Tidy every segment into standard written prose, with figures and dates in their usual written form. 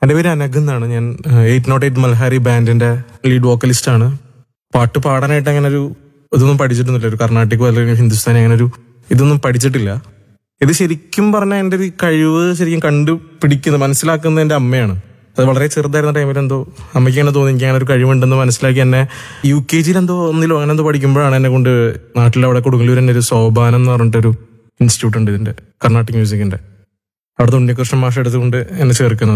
എൻ്റെ പേര് അനഗ് എന്നാണ്. ഞാൻ 808 മൽഹാരി ബാൻഡിന്റെ ലീഡ് വോക്കലിസ്റ്റ് ആണ്. പാട്ട് പാടാനായിട്ട് അങ്ങനെ ഒരു ഇതൊന്നും പഠിച്ചിട്ടൊന്നുമില്ല. ഒരു കർണാട്ടിക്കോ അല്ലെങ്കിൽ ഹിന്ദുസ്ഥാനി അങ്ങനെ ഒരു ഇതൊന്നും പഠിച്ചിട്ടില്ല. ഇത് ശരിക്കും പറഞ്ഞാൽ എൻ്റെ ഒരു കഴിവ് ശരിക്കും കണ്ടുപിടിക്കുന്നത് മനസ്സിലാക്കുന്നത് എൻ്റെ അമ്മയാണ്. അത് വളരെ ചെറുതായിരുന്ന ടൈമിൽ എന്തോ അമ്മയ്ക്ക് അങ്ങനെ തോന്നി എനിക്ക് അങ്ങനെ ഒരു കഴിവുണ്ടെന്ന് മനസ്സിലാക്കി എന്നെ UKG എന്തോ ഒന്നിലോ അങ്ങനെ എന്തോ പഠിക്കുമ്പോഴാണ് എന്നെ കൊണ്ട് നാട്ടിലവിടെ കൊടുങ്ങല്ലൂർ തന്നെ ഒരു സോപാനം എന്ന് പറഞ്ഞിട്ടൊരു ഇൻസ്റ്റിറ്റ്യൂട്ട് ഉണ്ട് ഇതിന്റെ കർണാട്ടിക് മ്യൂസിക്കിന്റെ. അവിടുത്തെ ഉണ്ണികൃഷ്ണൻ മാഷ് എടുത്തുകൊണ്ട് എന്നെ ചേർക്കുന്നത്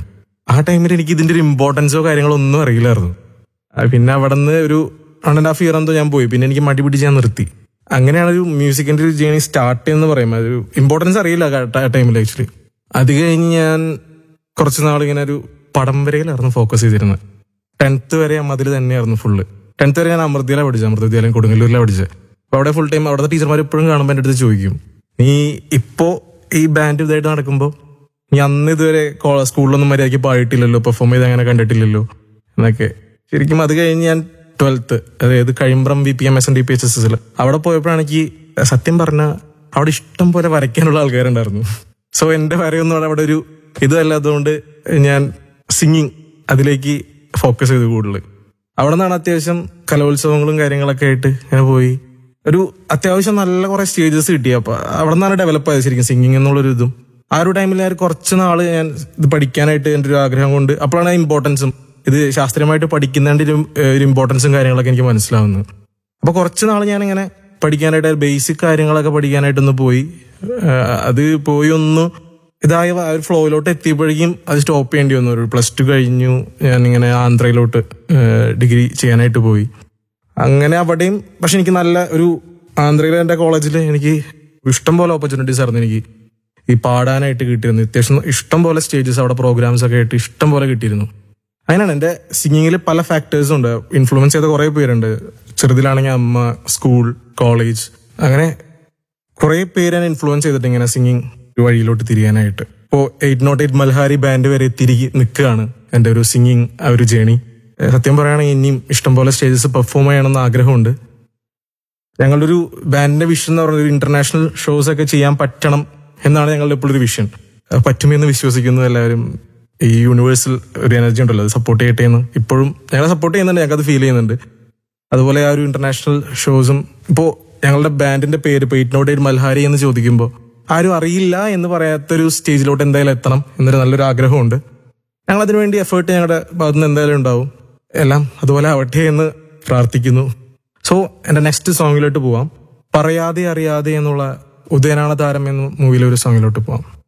ആ ടൈമിൽ എനിക്ക് ഇതിന്റെ ഒരു ഇമ്പോർട്ടൻസോ കാര്യങ്ങളോ ഒന്നും അറിയില്ലായിരുന്നു. പിന്നെ അവിടെ നിന്ന് ഒരു 1.5 ഇയർ എന്തോ ഞാൻ പോയി. പിന്നെ എനിക്ക് മടി പിടിച്ച് ഞാൻ നിർത്തി. അങ്ങനെയാണ് ഒരു മ്യൂസിക്കിന്റെ ഒരു ജേണി സ്റ്റാർട്ട് ചെയ്യുന്നത് പറയുമ്പോൾ ഒരു ഇമ്പോർട്ടൻസ് അറിയില്ല ആ ടൈമിൽ ആക്ച്വലി. അത് കഴിഞ്ഞ് ഞാൻ കുറച്ച് നാളിങ്ങനെ ഒരു പടം വരയിലായിരുന്നു ഫോക്കസ് ചെയ്തിരുന്നത്. 10th വരെ അതിൽ തന്നെയായിരുന്നു ഫുള്ള്. 10th വരെ ഞാൻ അമൃതയിലാണ് പഠിച്ചത്. അമൃത വിദ്യാലയം കൊടുങ്ങല്ലൂരിലാണ് പഠിച്ചത്. അപ്പൊ അവിടെ ഫുൾ ടൈം അവിടുത്തെ ടീച്ചർമാർ എപ്പോഴും കാണുമ്പോൾ എൻ്റെ അടുത്ത് ചോദിക്കും, നീ ഇപ്പോ ഈ ബാൻഡ് ഇതായിട്ട് നടക്കുമ്പോൾ നീ അന്ന് ഇതുവരെ സ്കൂളിലൊന്നും മര്യാദയ്ക്ക് പാടിയിട്ടില്ലല്ലോ, പെർഫോം ചെയ്ത് അങ്ങനെ കണ്ടിട്ടില്ലല്ലോ എന്നൊക്കെ. ശരിക്കും അത് കഴിഞ്ഞ് ഞാൻ 12th അതായത് കഴിമ്പ്രം VPM SNDPHSS അവിടെ പോയപ്പോഴാണ് എനിക്ക് സത്യം പറഞ്ഞാൽ അവിടെ ഇഷ്ടം പോലെ വരയ്ക്കാനുള്ള ആൾക്കാരുണ്ടായിരുന്നു. സോ എന്റെ വരയൊന്നും അവിടെ ഒരു ഇതല്ലാത്തതുകൊണ്ട് ഞാൻ സിംഗിങ് അതിലേക്ക് ഫോക്കസ് ചെയ്ത് കൂടുതൽ. അവിടെ നിന്നാണ് അത്യാവശ്യം കലോത്സവങ്ങളും കാര്യങ്ങളൊക്കെ ആയിട്ട് ഞാൻ പോയി. ഒരു അത്യാവശ്യം നല്ല കുറെ സ്റ്റേജസ് കിട്ടി. അപ്പൊ അവിടെ നിന്നാണ് ഡെവലപ്പ് ആയത് ശരിക്കും സിംഗിങ് എന്നുള്ളൊരു ഇതും. ആ ഒരു ടൈമിൽ ഞാൻ കുറച്ച് നാള് ഞാൻ ഇത് പഠിക്കാനായിട്ട് എൻ്റെ ഒരു ആഗ്രഹം കൊണ്ട് അപ്പോഴാണ് ഇമ്പോർട്ടൻസും ഇത് ശാസ്ത്രീയമായിട്ട് പഠിക്കുന്നതിന്റെ ഒരു ഇമ്പോർട്ടൻസും കാര്യങ്ങളൊക്കെ എനിക്ക് മനസ്സിലാവുന്നത്. അപ്പൊ കുറച്ച് നാൾ ഞാനിങ്ങനെ പഠിക്കാനായിട്ട് ബേസിക് കാര്യങ്ങളൊക്കെ പഠിക്കാനായിട്ടൊന്ന് പോയി. അത് പോയി ഒന്ന് ഇതായ ഒരു ഫ്ലോയിലോട്ട് എത്തിയപ്പോഴേക്കും അത് സ്റ്റോപ്പ് ചെയ്യേണ്ടി വന്നു. ഒരു +2 കഴിഞ്ഞു ഞാനിങ്ങനെ ആന്ധ്രയിലോട്ട് ഡിഗ്രി ചെയ്യാനായിട്ട് പോയി. അങ്ങനെ അവിടെയും പക്ഷെ എനിക്ക് നല്ല ഒരു ആന്ധ്രയിലെ എൻ്റെ കോളേജിൽ എനിക്ക് ഇഷ്ടം പോലെ ഓപ്പർച്യൂണിറ്റീസ് ആയിരുന്നു. എനിക്ക് ഈ പാടാനായിട്ട് കിട്ടിയിരുന്നു. അത്യാവശ്യം ഇഷ്ടം പോലെ സ്റ്റേജസ് അവിടെ പ്രോഗ്രാംസ് ഒക്കെ ആയിട്ട് ഇഷ്ടം പോലെ കിട്ടിയിരുന്നു. അങ്ങനെയാണ് എൻ്റെ സിംഗിങ്ങിൽ പല ഫാക്ടേഴ്സും ഉണ്ട്. ഇൻഫ്ലുവൻസ് ചെയ്ത കുറെ പേരുണ്ട്. ചെറുതിലാണെങ്കിൽ അമ്മ, സ്കൂൾ, കോളേജ്, അങ്ങനെ കുറെ പേര് എന്നെ ഇൻഫ്ലുവൻസ് ചെയ്തിട്ട് ഇങ്ങനെ സിംഗിങ് വഴിയിലോട്ട് തിരിയാനായിട്ട്. ഇപ്പോൾ 808 മൽഹാരി ബാൻഡ് വരെ തിരികെ നിൽക്കുകയാണ് എൻ്റെ ഒരു സിംഗിങ് ആ ഒരു ജേണി. സത്യം പറയുകയാണെങ്കിൽ ഇനിയും ഇഷ്ടംപോലെ സ്റ്റേജസ് പെർഫോം ചെയ്യണമെന്ന് ആഗ്രഹമുണ്ട്. ഞങ്ങളുടെ ഒരു ബാൻഡിന്റെ വിഷൻ എന്ന് പറയുന്നത് ഒരു ഇന്റർനാഷണൽ ഷോസ് ഒക്കെ ചെയ്യാൻ പറ്റണം എന്നാണ് ഞങ്ങളുടെ എപ്പോഴും ഒരു വിഷൻ. പറ്റുമെന്ന് വിശ്വസിക്കുന്നു എല്ലാവരും. ഈ യൂണിവേഴ്സൽ ഒരു എനർജി ഉണ്ടല്ലോ, അത് സപ്പോർട്ട് ചെയ്യട്ടെ എന്ന് ഇപ്പോഴും ഞങ്ങളെ സപ്പോർട്ട് ചെയ്യുന്നുണ്ട്. ഞങ്ങൾക്ക് അത് ഫീൽ ചെയ്യുന്നുണ്ട്. അതുപോലെ ആ ഒരു ഇന്റർനാഷണൽ ഷോസും ഇപ്പോൾ ഞങ്ങളുടെ ബാൻഡിന്റെ പേര് ഇപ്പോൾ 808 മൽഹാരി എന്ന് ചോദിക്കുമ്പോൾ ആരും അറിയില്ല എന്ന് പറയാത്തൊരു സ്റ്റേജിലോട്ട് എന്തായാലും എത്തണം എന്നൊരു നല്ലൊരു ആഗ്രഹമുണ്ട്. ഞങ്ങൾ അതിനുവേണ്ടി എഫേർട്ട് ഞങ്ങളുടെ ഭാഗത്തുനിന്ന് എന്തായാലും ഉണ്ടാവും. എല്ലാം അതുപോലെ ആവട്ടെ എന്ന് പ്രാർത്ഥിക്കുന്നു. സോ എന്റെ നെക്സ്റ്റ് സോങ്ങിലോട്ട് പോവാം. പറയാതെ അറിയാതെ എന്നുള്ള ഉദയനാണ് താരം എന്ന മൂവിയിലെ ഒരു സോങ്ങിലോട്ട് പോവാം.